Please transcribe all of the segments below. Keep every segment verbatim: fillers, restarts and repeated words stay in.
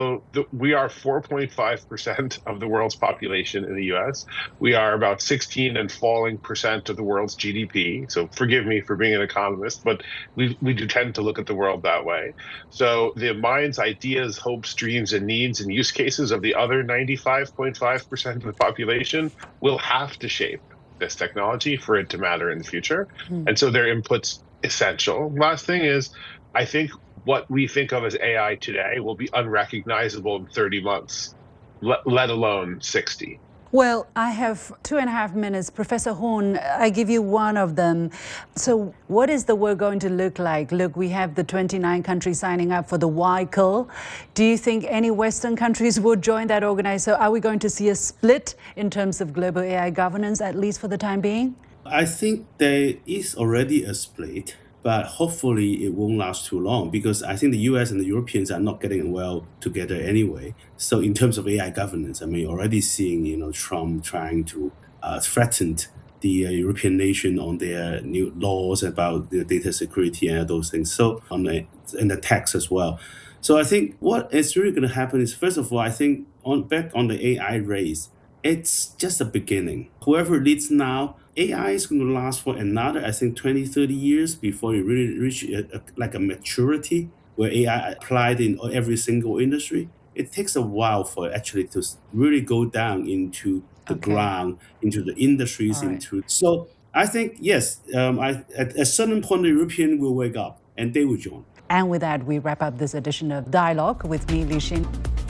So the, we are four point five percent of the world's population in the U S. We are about sixteen and falling percent of the world's G D P. So forgive me for being an economist, but we, we do tend to look at the world that way. So the minds, ideas, hopes, dreams, and needs and use cases of the other ninety-five point five percent of the population will have to shape this technology for it to matter in the future. Mm. And so their input's essential. Last thing is, I think what we think of as A I today will be unrecognizable in thirty months, let, let alone sixty. Well, I have two and a half minutes. Professor Horn, I give you one of them. So what is the work going to look like? Look, we have the twenty-nine countries signing up for the Y C L. Do you think any Western countries would join that organization? So are we going to see a split in terms of global A I governance, at least for the time being? I think there is already a split. But hopefully it won't last too long, because I think the U S and the Europeans are not getting well together anyway. So in terms of A I governance, I mean, already seeing, you know, Trump trying to uh, threaten the uh, European nation on their new laws about the data security and those things. So on the, and the tax as well. So I think what is really going to happen is, first of all, I think on back on the A I race, it's just a beginning. Whoever leads now, A I is going to last for another, I think, twenty, thirty years before you really reach a, a, like a maturity where A I applied in every single industry. It takes a while for it actually to really go down into the okay. ground, into the industries, right. into. So I think, yes, um, I, at a certain point, the European will wake up and they will join. And with that, we wrap up this edition of Dialogue with me, Li Xin.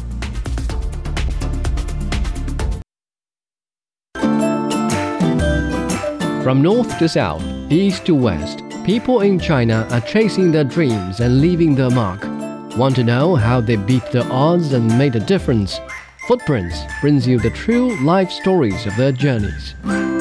From north to south, east to west, people in China are chasing their dreams and leaving their mark. Want to know how they beat the odds and made a difference? Footprints brings you the true life stories of their journeys.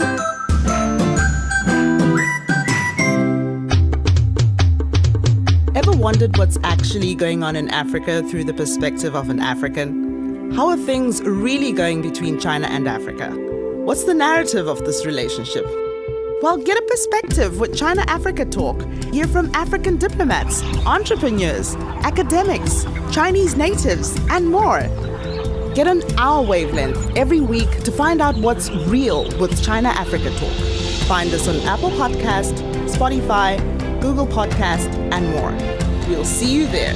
Ever wondered what's actually going on in Africa through the perspective of an African? How are things really going between China and Africa? What's the narrative of this relationship? Well, get a perspective with China Africa Talk. Hear from African diplomats, entrepreneurs, academics, Chinese natives, and more. Get on our wavelength every week to find out what's real with China Africa Talk. Find us on Apple Podcast, Spotify, Google Podcast, and more. We'll see you there.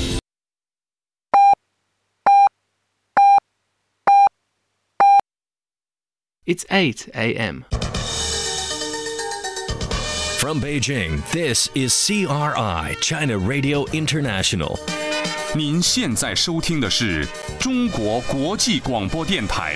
It's eight a.m. From Beijing, this is C R I China Radio International. 您现在收听的是中国国际广播电台。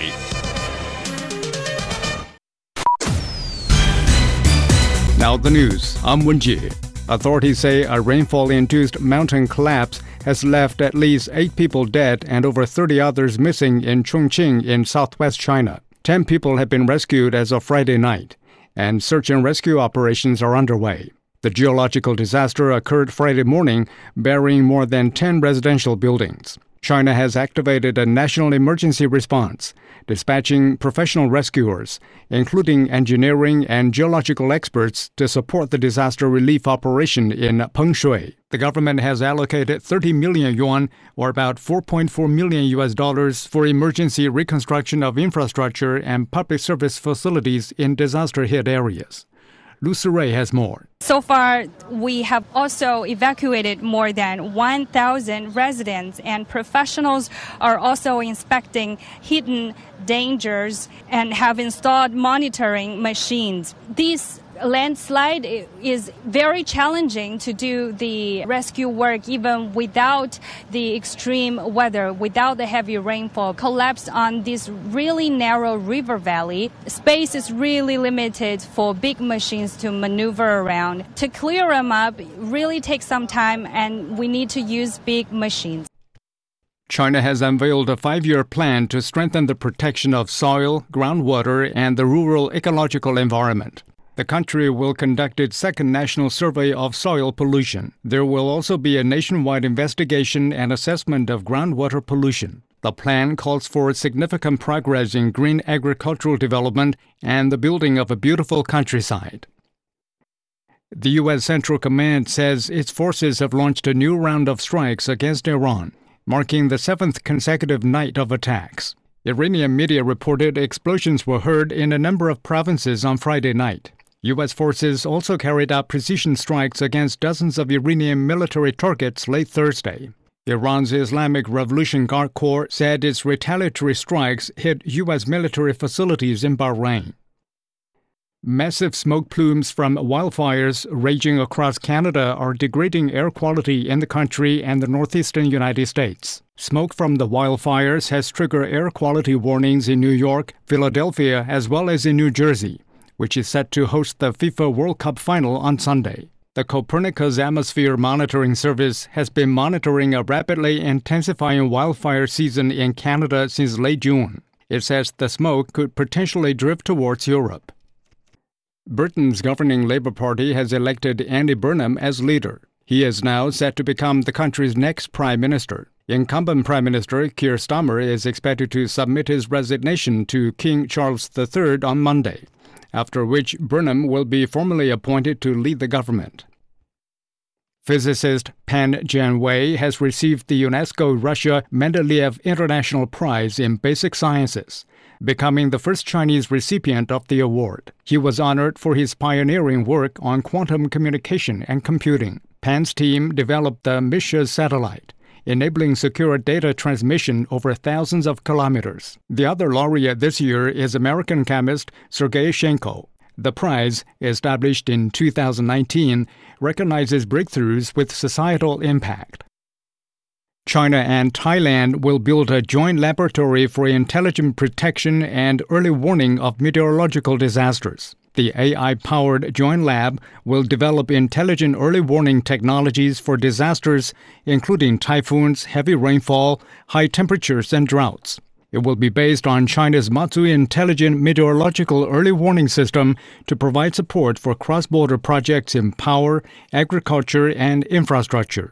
Now the news. I'm Wenjie. Authorities say a rainfall-induced mountain collapse has left at least eight people dead and over thirty others missing in Chongqing in southwest China. Ten people have been rescued as of Friday night, and search and rescue operations are underway. The geological disaster occurred Friday morning, burying more than ten residential buildings. China has activated a national emergency response, dispatching professional rescuers, including engineering and geological experts, to support the disaster relief operation in Pengshui. The government has allocated thirty million yuan, or about four point four million U S dollars, for emergency reconstruction of infrastructure and public service facilities in disaster-hit areas. Lu Siray has more. So far, we have also evacuated more than one thousand residents, and professionals are also inspecting hidden dangers and have installed monitoring machines. These landslide is very challenging to do the rescue work even without the extreme weather, without the heavy rainfall. Collapse on this really narrow river valley. Space is really limited for big machines to maneuver around. To clear them up really takes some time, and we need to use big machines. China has unveiled a five-year plan to strengthen the protection of soil, groundwater, and the rural ecological environment. The country will conduct its second national survey of soil pollution. There will also be a nationwide investigation and assessment of groundwater pollution. The plan calls for significant progress in green agricultural development and the building of a beautiful countryside. The U S Central Command says its forces have launched a new round of strikes against Iran. marking the seventh consecutive night of attacks. Iranian media reported explosions were heard in a number of provinces on Friday night. U S forces also carried out precision strikes against dozens of Iranian military targets late Thursday. Iran's Islamic Revolution Guard Corps said its retaliatory strikes hit U S military facilities in Bahrain. Massive smoke plumes from wildfires raging across Canada are degrading air quality in the country and the northeastern United States. Smoke from the wildfires has triggered air quality warnings in New York, Philadelphia, as well as in New Jersey, which is set to host the FIFA World Cup final on Sunday. The Copernicus Atmosphere Monitoring Service has been monitoring a rapidly intensifying wildfire season in Canada since late June. It says the smoke could potentially drift towards Europe. Britain's governing Labour Party has elected Andy Burnham as leader. He is now set to become the country's next prime minister. Incumbent Prime Minister Keir Starmer is expected to submit his resignation to King Charles the Third on Monday, after which Burnham will be formally appointed to lead the government. Physicist Pan Jianwei has received the UNESCO Russia Mendeleev International Prize in Basic Sciences, becoming the first Chinese recipient of the award. He was honored for his pioneering work on quantum communication and computing. Pan's team developed the Misha satellite, enabling secure data transmission over thousands of kilometers. The other laureate this year is American chemist Sergei Shenko. The prize, established in two thousand nineteen, recognizes breakthroughs with societal impact. China and Thailand will build a joint laboratory for intelligent protection and early warning of meteorological disasters. The A I-powered joint lab will develop intelligent early warning technologies for disasters, including typhoons, heavy rainfall, high temperatures, and droughts. It will be based on China's Matsui Intelligent Meteorological Early Warning System to provide support for cross-border projects in power, agriculture, and infrastructure.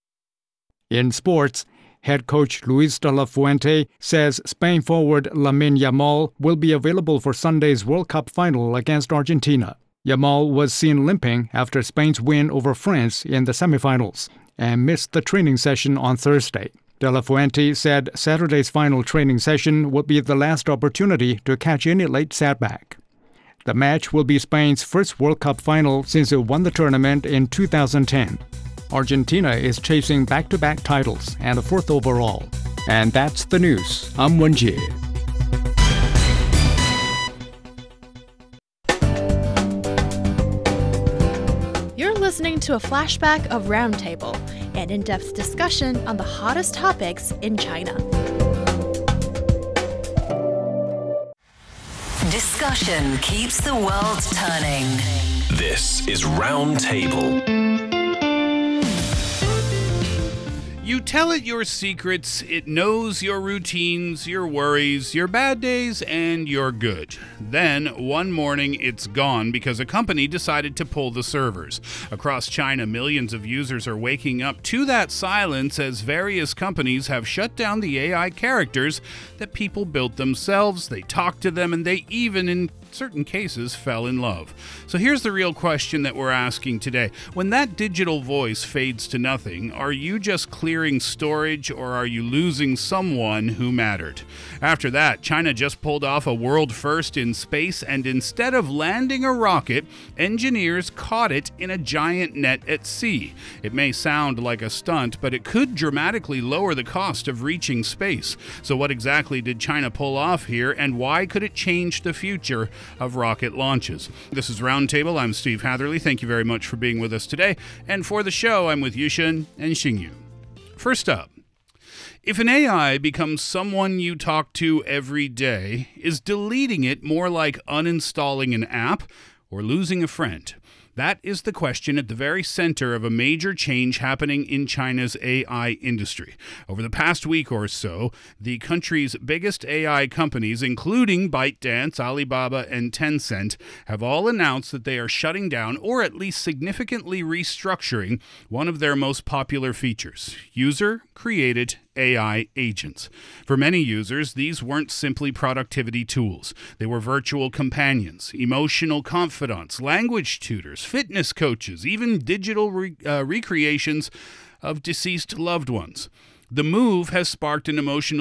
In sports, head coach Luis de la Fuente says Spain forward Lamine Yamal will be available for Sunday's World Cup final against Argentina. Yamal was seen limping after Spain's win over France in the semifinals and missed the training session on Thursday. De la Fuente said Saturday's final training session would be the last opportunity to catch any late setback. The match will be Spain's first World Cup final since it won the tournament in two thousand ten. Argentina is chasing back-to-back titles and a fourth overall. And that's the news. I'm Wen Jie. You're listening to a flashback of Roundtable, an in-depth discussion on the hottest topics in China. Discussion keeps the world turning. This is Roundtable. You tell it your secrets, it knows your routines, your worries, your bad days, and your good. Then, one morning, it's gone because a company decided to pull the servers. Across China, millions of users are waking up to that silence as various companies have shut down the A I characters that people built themselves, they talked to them, and they even, in certain cases, fell in love. So here's the real question that we're asking today. When that digital voice fades to nothing, are you just clearing storage or are you losing someone who mattered? After that, China just pulled off a world first in space, and instead of landing a rocket, engineers caught it in a giant net at sea. It may sound like a stunt, but it could dramatically lower the cost of reaching space. So what exactly did China pull off here, and why could it change the future of rocket launches? This is Roundtable. I'm Steve Hatherley. Thank you very much for being with us today. And for the show, I'm with Yushun and Xingyu. First up, if an A I becomes someone you talk to every day, is deleting it more like uninstalling an app or losing a friend? That is the question at the very center of a major change happening in China's A I industry. Over the past week or so, the country's biggest A I companies, including ByteDance, Alibaba, and Tencent, have all announced that they are shutting down or at least significantly restructuring one of their most popular features: user-created A I agents. For many users, these weren't simply productivity tools. They were virtual companions, emotional confidants, language tutors, fitness coaches, even digital re- uh, recreations of deceased loved ones. The move has sparked an emotional